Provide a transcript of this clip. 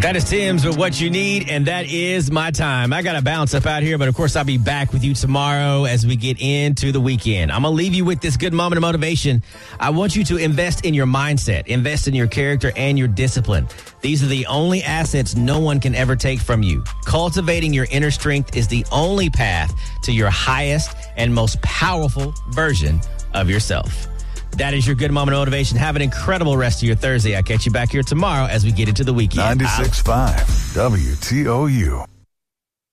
That is Tim's with What You Need, and that is my time. I got to bounce up out here, but of course, I'll be back with you tomorrow as we get into the weekend. I'm going to leave you with this good moment of motivation. I want you to invest in your mindset, invest in your character and your discipline. These are the only assets no one can ever take from you. Cultivating your inner strength is the only path to your highest and most powerful version of yourself. That is your good moment of motivation. Have an incredible rest of your Thursday. I'll catch you back here tomorrow as we get into the weekend. 96.5 WTOU.